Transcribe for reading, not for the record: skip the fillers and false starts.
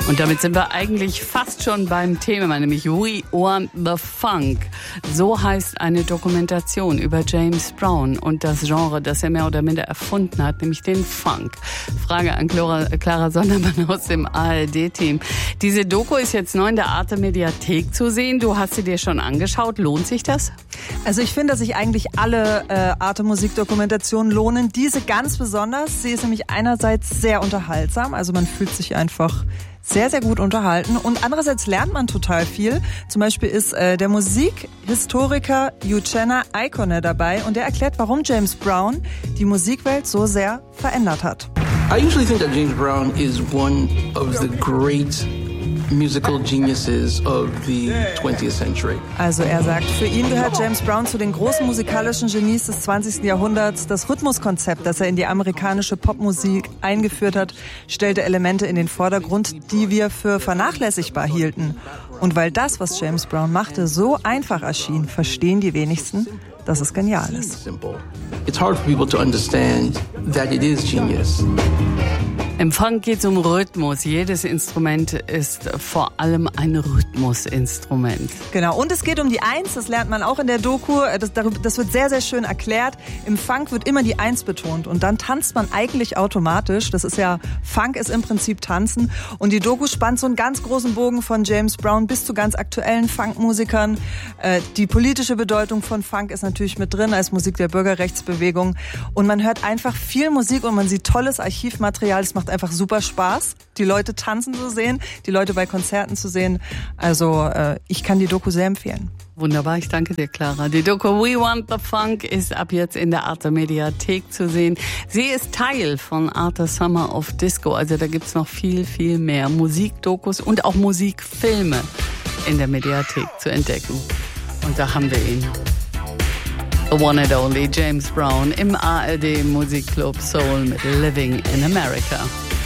Und damit sind wir eigentlich fast schon beim Thema, nämlich We Want the Funk. So heißt eine Dokumentation über James Brown und das Genre, das er mehr oder minder erfunden hat, nämlich den Funk. Frage an Clara Sondermann aus dem ARD-Team. Diese Doku ist jetzt neu in der Arte-Mediathek zu sehen. Du hast sie dir schon angeschaut. Lohnt sich das? Also ich finde, dass sich eigentlich alle Arte-Musik-Dokumentationen lohnen. Diese ganz besonders. Sie ist nämlich einerseits sehr unterhaltsam. Also man fühlt sich einfach sehr, sehr gut unterhalten. Und andererseits lernt man total viel. Zum Beispiel ist der Musikhistoriker Uchenna Eikone dabei und der erklärt, warum James Brown die Musikwelt so sehr verändert hat. I usually think that James Brown is one of the great musical geniuses of the 20th century. Also er sagt, für ihn gehört James Brown zu den großen musikalischen Genies des 20. Jahrhunderts. Das Rhythmuskonzept, das er in die amerikanische Popmusik eingeführt hat, stellte Elemente in den Vordergrund, die wir für vernachlässigbar hielten. Und weil das, was James Brown machte, so einfach erschien, verstehen die wenigsten, dass es genial ist. It's hard for people to understand that it is genius. Im Funk geht es um Rhythmus. Jedes Instrument ist vor allem ein Rhythmusinstrument. Genau, und es geht um die Eins, das lernt man auch in der Doku. Das wird sehr, sehr schön erklärt. Im Funk wird immer die Eins betont und dann tanzt man eigentlich automatisch. Das ist ja, Funk ist im Prinzip Tanzen. Und die Doku spannt so einen ganz großen Bogen von James Brown bis zu ganz aktuellen Funkmusikern. Die politische Bedeutung von Funk ist natürlich mit drin als Musik der Bürgerrechtsbewegung. Und man hört einfach viel Musik und man sieht tolles Archivmaterial. Es macht einfach super Spaß, die Leute tanzen zu sehen, die Leute bei Konzerten zu sehen. Also ich kann die Doku sehr empfehlen. Wunderbar, ich danke dir, Clara. Die Doku We Want the Funk ist ab jetzt in der Arte-Mediathek zu sehen. Sie ist Teil von Arte Summer of Disco. Also da gibt's noch viel, viel mehr Musikdokus und auch Musikfilme in der Mediathek zu entdecken. Und da haben wir ihn. The one and only James Brown im ARD Musikclub Soul mit Living in America.